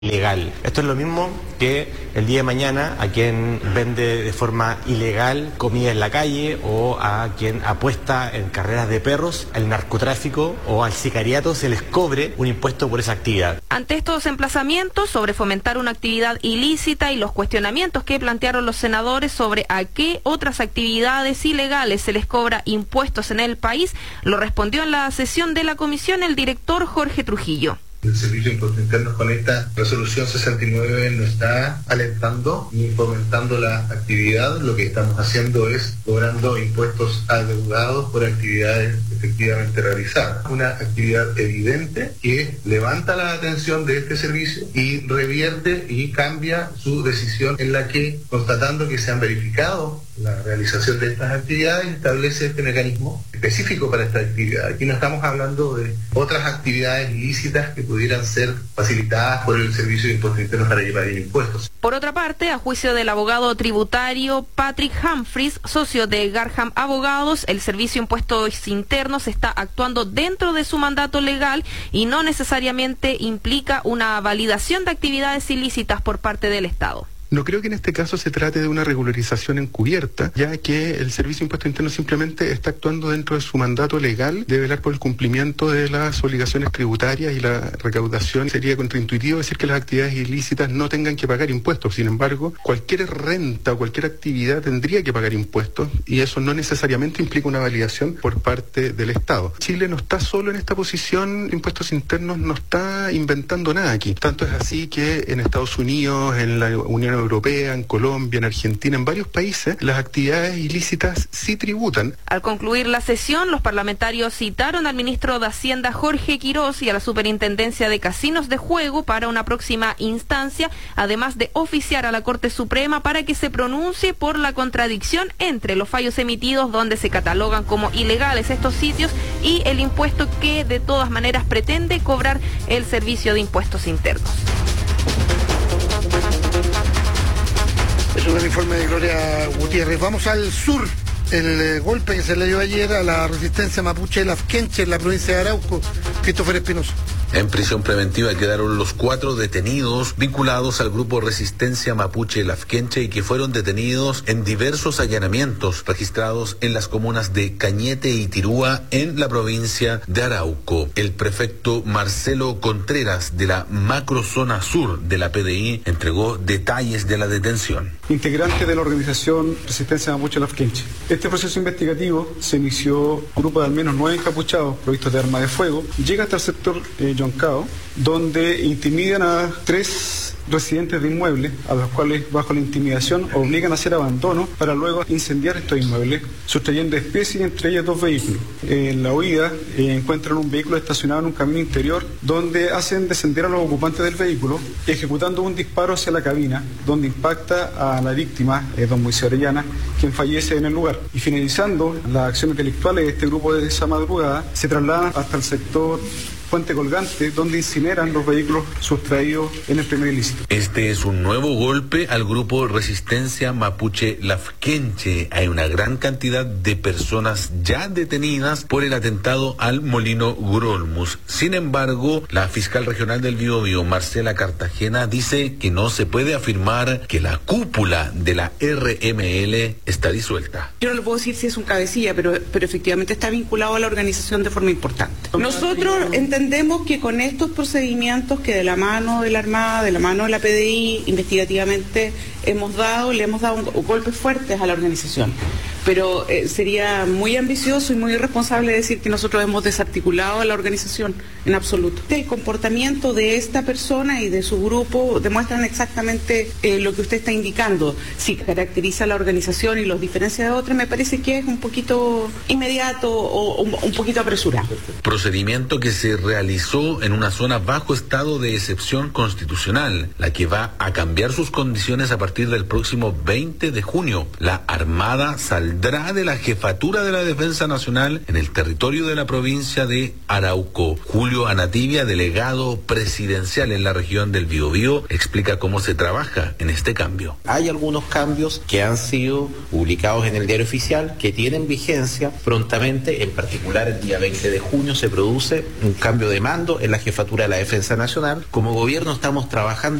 ilegal. Esto es lo mismo que el día de mañana a quien vende de forma ilegal comida en la calle o a quien apuesta en carreras de perros, al narcotráfico o al sicariato se les cobre un impuesto por esa actividad. Ante estos emplazamientos sobre fomentar una actividad ilícita y los cuestionamientos que plantearon los senadores sobre a qué otras actividades ilegales se les cobra impuestos en el país, lo respondió en la sesión de la comisión el director Jorge Trujillo. El Servicio de Impuestos Internos con esta resolución 69 no está alentando ni fomentando la actividad. Lo que estamos haciendo es cobrando impuestos adeudados por actividades efectivamente realizadas. Una actividad evidente que levanta la atención de este servicio y revierte y cambia su decisión en la que, constatando que se han verificado la realización de estas actividades, establece este mecanismo específico para esta actividad. Aquí no estamos hablando de otras actividades ilícitas que pudieran ser facilitadas por el Servicio de Impuestos Internos para llevar impuestos. Por otra parte, a juicio del abogado tributario Patrick Humphries, socio de Garham Abogados, el Servicio de Impuestos Internos está actuando dentro de su mandato legal y no necesariamente implica una validación de actividades ilícitas por parte del Estado. No creo que en este caso se trate de una regularización encubierta, ya que el Servicio de Impuestos Internos simplemente está actuando dentro de su mandato legal de velar por el cumplimiento de las obligaciones tributarias y la recaudación. Sería contraintuitivo decir que las actividades ilícitas no tengan que pagar impuestos. Sin embargo, cualquier renta o cualquier actividad tendría que pagar impuestos y eso no necesariamente implica una validación por parte del Estado. Chile no está solo en esta posición, Impuestos Internos no está inventando nada aquí. Tanto es así que en Estados Unidos, en la Unión Europea, en Colombia, en Argentina, en varios países, las actividades ilícitas sí tributan. Al concluir la sesión, los parlamentarios citaron al ministro de Hacienda Jorge Quirós y a la Superintendencia de Casinos de Juego para una próxima instancia, además de oficiar a la Corte Suprema para que se pronuncie por la contradicción entre los fallos emitidos donde se catalogan como ilegales estos sitios y el impuesto que de todas maneras pretende cobrar el Servicio de Impuestos Internos. Es un informe de Gloria Gutiérrez. Vamos al sur. El golpe que se le dio ayer a la resistencia mapuche lafkenche en la provincia de Arauco. Christopher Espinosa. En prisión preventiva quedaron los 4 detenidos vinculados al grupo Resistencia Mapuche Lafkenche y que fueron detenidos en diversos allanamientos registrados en las comunas de Cañete y Tirúa en la provincia de Arauco. El prefecto Marcelo Contreras de la macrozona sur de la PDI entregó detalles de la detención. Integrante de la organización Resistencia Mapuche Lafkenche. Este proceso investigativo se inició un grupo de al menos 9 encapuchados provistos de arma de fuego. Llega hasta el sector Yoncao, donde intimidan a 3 residentes de inmuebles, a los cuales bajo la intimidación obligan a hacer abandono para luego incendiar estos inmuebles, sustrayendo especies, entre ellas 2 vehículos. En la huida encuentran un vehículo estacionado en un camino interior, donde hacen descender a los ocupantes del vehículo, ejecutando un disparo hacia la cabina, donde impacta a la víctima, don Moisés Orellana, quien fallece en el lugar. Y finalizando las acciones delictuales de este grupo de esa madrugada, se trasladan hasta el sector Puente Colgante, donde incineran los vehículos sustraídos en el primer ilícito. Este es un nuevo golpe al grupo Resistencia Mapuche Lafkenche. Hay una gran cantidad de personas ya detenidas por el atentado al Molino Grolmus. Sin embargo, la fiscal regional del Biobío, Marcela Cartagena, dice que no se puede afirmar que la cúpula de la RML está disuelta. Yo no le puedo decir si es un cabecilla, pero efectivamente está vinculado a la organización de forma importante. Nosotros entendemos que con estos procedimientos que de la mano de la Armada, de la mano de la PDI, investigativamente le hemos dado golpes fuertes a la organización. Pero sería muy ambicioso y muy irresponsable decir que nosotros hemos desarticulado a la organización, en absoluto. El comportamiento de esta persona y de su grupo demuestran exactamente lo que usted está indicando. Si caracteriza a la organización y los diferencia de otra, me parece que es un poquito inmediato o un poquito apresurado. Procedimiento que se realizó en una zona bajo estado de excepción constitucional, la que va a cambiar sus condiciones a partir del próximo 20 de junio. La Armada saldrá saldrá de la jefatura de la Defensa Nacional en el territorio de la provincia de Arauco. Julio Anativia, delegado presidencial en la región del Biobío, explica cómo se trabaja en este cambio. Hay algunos cambios que han sido publicados en el Diario Oficial que tienen vigencia prontamente. En particular, el día 20 de junio se produce un cambio de mando en la jefatura de la Defensa Nacional. Como gobierno estamos trabajando